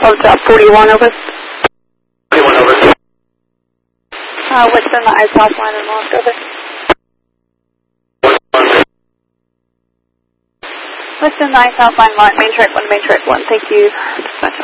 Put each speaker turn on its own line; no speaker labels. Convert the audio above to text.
drop 41 over.
41 over.
What's in the ISOS line and lost over? What's in the ISOS line, main track 1, thank you. Dispatch